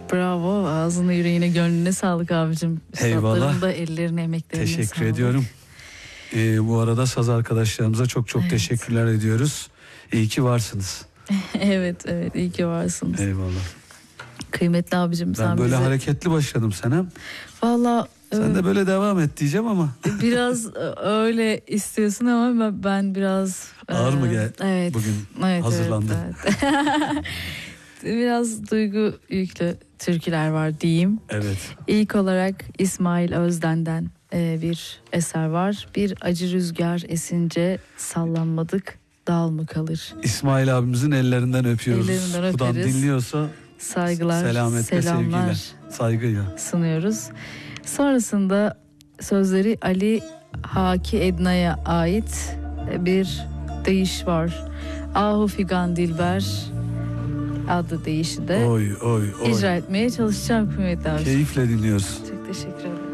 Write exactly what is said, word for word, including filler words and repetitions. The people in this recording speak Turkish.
Bravo, ağzına yüreğine gönlüne sağlık abicim. Eyvallah. Üstadların da ellerine emeklerine Teşekkür sağlık. ediyorum. Ee, bu arada saz arkadaşlarımıza çok çok Evet. teşekkürler ediyoruz. İyi ki varsınız. Evet evet, iyi ki varsınız. Eyvallah. Kıymetli abicim, Ben sen böyle bize... hareketli başladım sana. Valla Sen de böyle devam et diyeceğim ama. biraz öyle istiyorsun ama ben- ben biraz... Ağır mı gel? Evet. Bugün Evet, hazırlandın. Evet, evet. Biraz duygu yüklü türküler var diyeyim. Evet. İlk olarak İsmail Özden'den e, bir eser var. Bir acı rüzgar esince sallanmadık dal mı kalır? İsmail abimizin ellerinden öpüyoruz. Ellerinden Buradan öperiz. dinliyorsa Saygılar, selametle, selamlar sevgiyle, saygıyla. sunuyoruz. Sonrasında sözleri Ali Haki Edna'ya ait bir deyiş var. Ahu Figan Dilber adlı deyişi de Oy oy oy. icra etmeye çalışacağım kıymetli abi. Keyifle dinliyoruz. Çok teşekkür ederim.